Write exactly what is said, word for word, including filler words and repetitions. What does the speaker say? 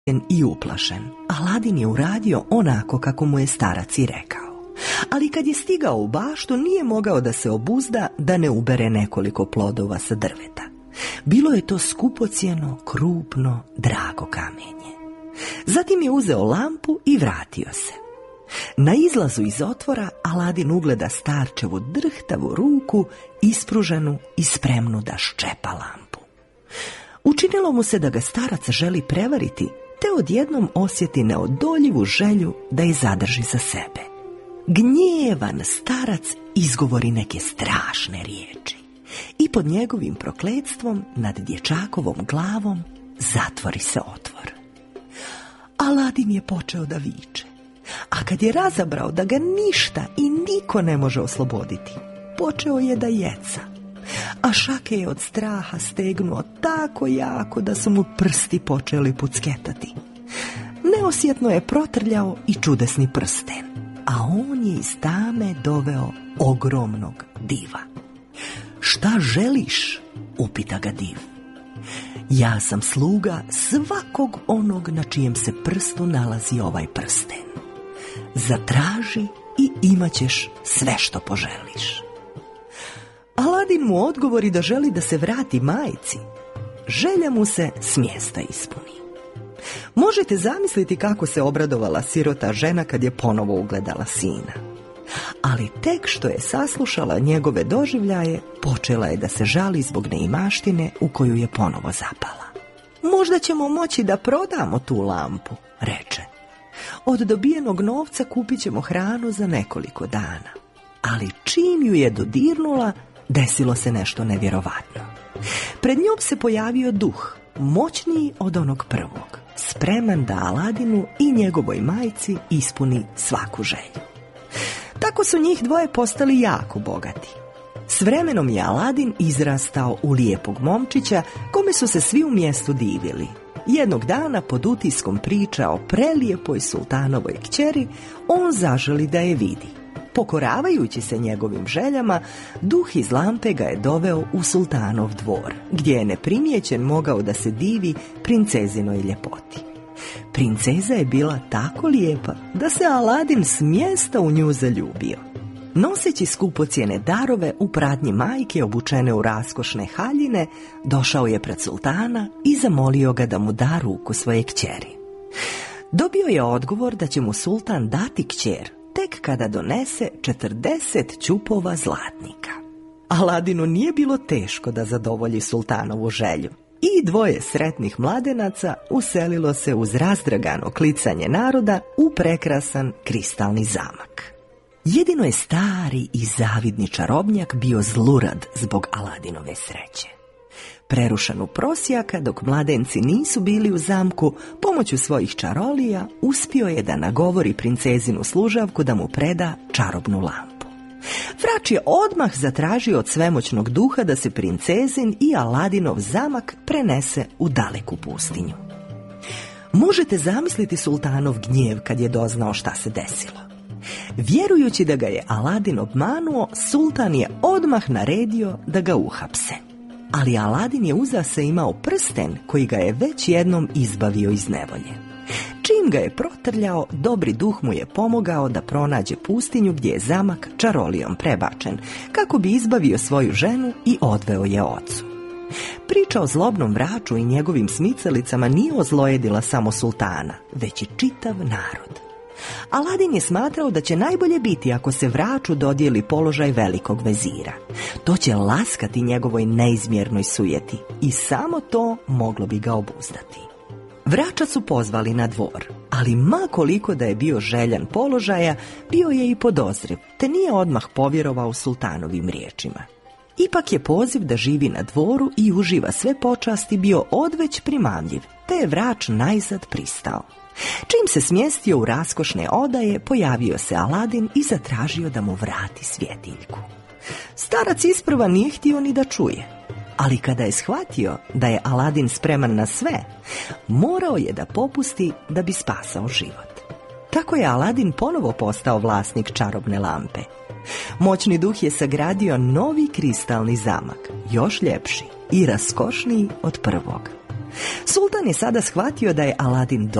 i uplašen, Aladin je uradio onako kako mu je starac i rekao. Ali kad je stigao u baštu, nije mogao da se obuzda da ne ubere nekoliko plodova sa drveta. Bilo je to skupocjeno, krupno, drago kamenje. Zatim je uzeo lampu i vratio se. Na izlazu iz otvora Aladin ugleda starčevu drhtavu ruku, ispruženu i spremnu da ščepa lampu. Učinilo mu se da ga starac želi prevariti, te odjednom osjeti neodoljivu želju da je zadrži za sebe. Gnjevan starac izgovori neke strašne riječi i pod njegovim prokletstvom nad dječakovom glavom zatvori se otvor. Aladin je počeo da viče, a kad je razabrao da ga ništa i niko ne može osloboditi, počeo je da jeca, a šake je od straha stegnuo tako jako da su mu prsti počeli pucketati. Neosjetno je protrljao i čudesni prsten, a on je iz tame doveo ogromnog diva. Šta želiš? Upita ga div. Ja sam sluga svakog onog na čijem se prstu nalazi ovaj prsten. Zatraži i imat ćeš sve što poželiš. Aladin mu odgovori da želi da se vrati majci. Želja mu se s mjesta ispuni. Možete zamisliti kako se obradovala sirota žena kad je ponovo ugledala sina. Ali tek što je saslušala njegove doživljaje, počela je da se žali zbog neimaštine u koju je ponovo zapala. Možda ćemo moći da prodamo tu lampu, reče. Od dobijenog novca kupit ćemo hranu za nekoliko dana. Ali čim ju je dodirnula, desilo se nešto nevjerovatno. Pred njom se pojavio duh, moćniji od onog prvog, spreman da Aladinu i njegovoj majci ispuni svaku želju. Tako su njih dvoje postali jako bogati. S vremenom je Aladin izrastao u lijepog momčića kome su se svi u mjestu divili. Jednog dana pod utiskom priča o prelijepoj sultanovoj kćeri, on zaželi da je vidi. Pokoravajući se njegovim željama, duh iz lampe ga je doveo u sultanov dvor, gdje je neprimjećen mogao da se divi princezinoj ljepoti. Princeza je bila tako lijepa da se Aladin s mjesta u nju zaljubio. Noseći skupocjene darove u pratnji majke obučene u raskošne haljine, došao je pred sultana i zamolio ga da mu da ruku svoje kćeri. Dobio je odgovor da će mu sultan dati kćer tek kada donese četrdeset ćupova zlatnika. Aladinu nije bilo teško da zadovolji sultanovu želju. I dvoje sretnih mladenaca uselilo se uz razdragano klicanje naroda u prekrasan kristalni zamak. Jedino je stari i zavidni čarobnjak bio zlurad zbog Aladinove sreće. Prerušen u prosjaka, dok mladenci nisu bili u zamku, pomoću svojih čarolija uspio je da nagovori princezinu služavku da mu preda čarobnu lampu. Vrač je odmah zatražio od svemoćnog duha da se princezin i Aladinov zamak prenese u daleku pustinju. Možete zamisliti sultanov gnjev kad je doznao šta se desilo. Vjerujući da ga je Aladin obmanuo, sultan je odmah naredio da ga uhapse. Ali Aladin je uza se imao prsten koji ga je već jednom izbavio iz nevolje. Čim ga je protrljao, dobri duh mu je pomogao da pronađe pustinju gdje je zamak čarolijom prebačen, kako bi izbavio svoju ženu i odveo je ocu. Priča o zlobnom vraču i njegovim smicalicama nije ozlojedila samo sultana, već i čitav narod. Aladin je smatrao da će najbolje biti ako se vraču dodijeli položaj velikog vezira. To će laskati njegovoj neizmjernoj sujeti i samo to moglo bi ga obuzdati. Vrača su pozvali na dvor, ali ma koliko da je bio željan položaja, bio je i podozriv, te nije odmah povjerovao sultanovim riječima. Ipak je poziv da živi na dvoru i uživa sve počasti bio odveć primamljiv, te je vrač najzad pristao. Čim se smjestio u raskošne odaje, pojavio se Aladin i zatražio da mu vrati svjetiljku. Starac isprva nije htio ni da čuje, ali kada je shvatio da je Aladin spreman na sve, morao je da popusti da bi spasao život. Tako je Aladin ponovo postao vlasnik čarobne lampe. Moćni duh je sagradio novi kristalni zamak, još ljepši i raskošniji od prvog. Sultan je sada shvatio da je Aladin